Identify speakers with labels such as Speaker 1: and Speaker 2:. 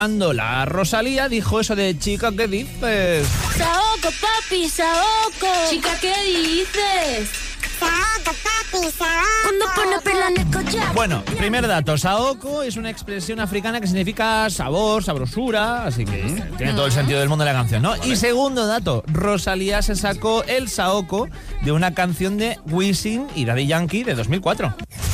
Speaker 1: La Rosalía dijo eso de chica, ¿qué dices?
Speaker 2: Saoko, papi, Saoko. Chica, ¿qué dices?
Speaker 3: Saoko, papi, Saoko.
Speaker 2: Cuando pone perla en el collar.
Speaker 1: Bueno, primer dato, Saoko es una expresión africana que significa sabor, sabrosura, así que tiene todo el sentido del mundo de la canción, ¿no? Y segundo dato, Rosalía se sacó el Saoko de una canción de Wisin y Daddy Yankee de 2004.